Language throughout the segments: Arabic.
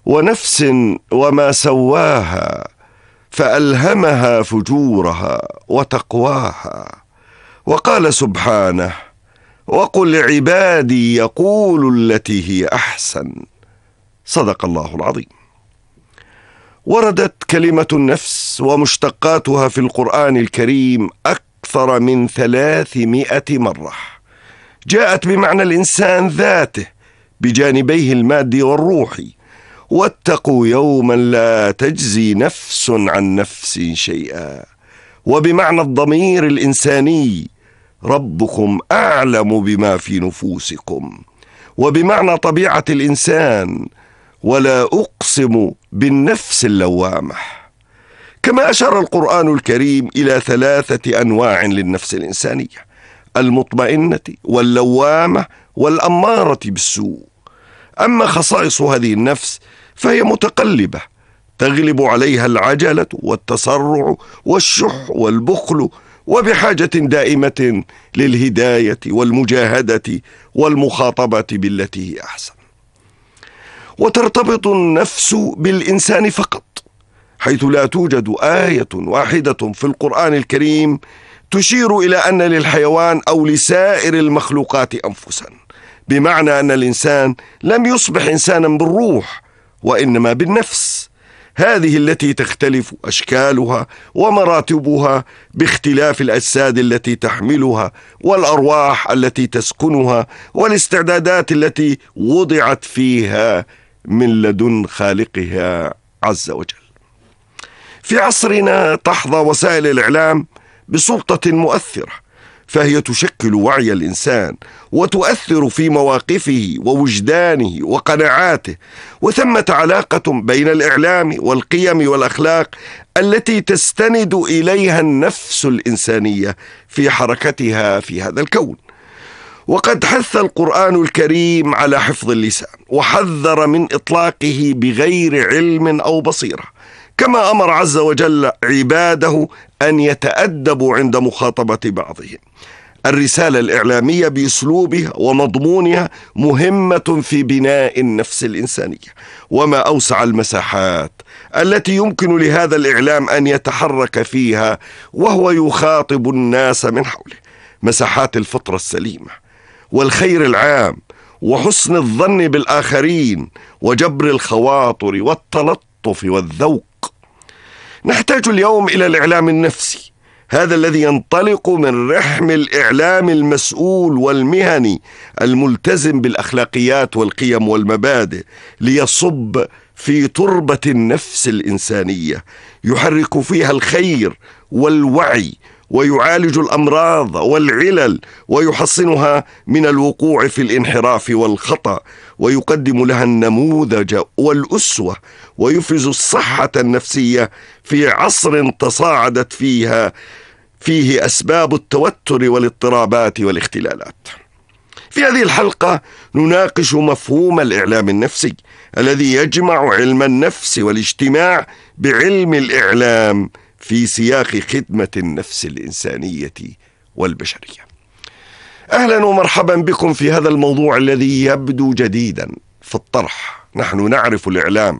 ونفس وما سواها فألهمها فجورها وتقواها. وقال سبحانه: وقل عبادي يقولوا التي هي أحسن. صدق الله العظيم. وردت كلمة النفس ومشتقاتها في القرآن الكريم أكثر من 300 مرة. جاءت بمعنى الإنسان ذاته بجانبيه المادي والروحي: واتقوا يوما لا تجزي نفس عن نفس شيئا. وبمعنى الضمير الإنساني: ربكم أعلم بما في نفوسكم. وبمعنى طبيعة الإنسان: ولا أقسم بالنفس اللوامة. كما أشار القرآن الكريم إلى 3 أنواع للنفس الإنسانية: المطمئنة واللوامة والأمارة بالسوء. أما خصائص هذه النفس فهي متقلبة، تغلب عليها العجلة والتسرع والشح والبخل، وبحاجة دائمة للهداية والمجاهدة والمخاطبة بالتي هي أحسن. وترتبط النفس بالإنسان فقط، حيث لا توجد آية واحدة في القرآن الكريم تشير إلى أن للحيوان أو لسائر المخلوقات أنفسا، بمعنى أن الإنسان لم يصبح إنسانا بالروح، وإنما بالنفس، هذه التي تختلف أشكالها ومراتبها باختلاف الأجساد التي تحملها، والأرواح التي تسكنها، والاستعدادات التي وضعت فيها من لدن خالقها عز وجل. في عصرنا تحظى وسائل الإعلام بسلطة مؤثرة، فهي تشكل وعي الإنسان وتؤثر في مواقفه ووجدانه وقناعاته، وثمة علاقة بين الإعلام والقيم والأخلاق التي تستند إليها النفس الإنسانية في حركتها في هذا الكون. وقد حث القرآن الكريم على حفظ اللسان، وحذر من إطلاقه بغير علم أو بصيرة، كما أمر عز وجل عباده أن يتأدبوا عند مخاطبة بعضهم. الرسالة الإعلامية بأسلوبها ومضمونها مهمة في بناء النفس الإنسانية، وما أوسع المساحات التي يمكن لهذا الإعلام أن يتحرك فيها وهو يخاطب الناس من حوله: مساحات الفطرة السليمة والخير العام وحسن الظن بالآخرين وجبر الخواطر والتلطف والذوق. نحتاج اليوم إلى الإعلام النفسي، هذا الذي ينطلق من رحم الإعلام المسؤول والمهني الملتزم بالأخلاقيات والقيم والمبادئ، ليصب في تربة النفس الإنسانية، يحرك فيها الخير والوعي، ويعالج الأمراض والعلل، ويحصنها من الوقوع في الانحراف والخطأ، ويقدم لها النموذج والأسوة، ويفرز الصحة النفسية في عصر تصاعدت فيه أسباب التوتر والاضطرابات والاختلالات. في هذه الحلقة نناقش مفهوم الإعلام النفسي الذي يجمع علم النفس والاجتماع بعلم الإعلام في سياق خدمة النفس الإنسانية والبشرية. أهلا ومرحبا بكم في هذا الموضوع الذي يبدو جديدا في الطرح. نحن نعرف الإعلام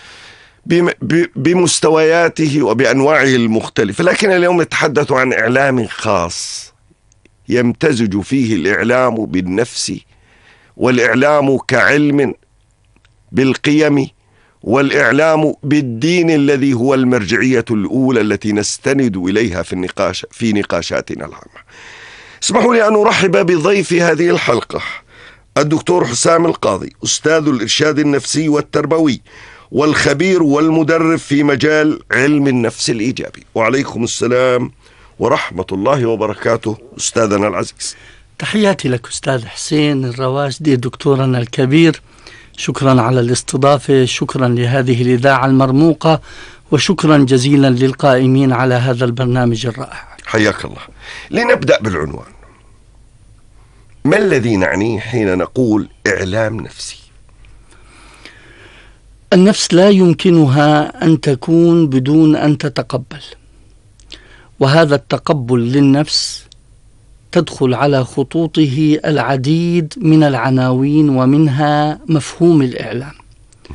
بمستوياته وبأنواعه المختلفة، لكن اليوم نتحدث عن إعلام خاص يمتزج فيه الإعلام بالنفس، والإعلام كعلم بالقيم، والإعلام بالدين الذي هو المرجعية الأولى التي نستند إليها في نقاشاتنا العامة. اسمحوا لي أن أرحب بضيف هذه الحلقة الدكتور حسام القاضي، أستاذ الإرشاد النفسي والتربوي والخبير والمدرب في مجال علم النفس الإيجابي. وعليكم السلام ورحمة الله وبركاته أستاذنا العزيز. تحياتي لك أستاذ حسين الرواشدي دكتورنا الكبير، شكرا على الاستضافة، شكرا لهذه الإذاعة المرموقة، وشكرا جزيلا للقائمين على هذا البرنامج الرائع. حياك الله. لنبدأ بالعنوان. ما الذي نعنيه حين نقول إعلام نفسي؟ النفس لا يمكنها أن تكون بدون أن تتقبل، وهذا التقبل للنفس تدخل على خطوطه العديد من العناوين، ومنها مفهوم الإعلام.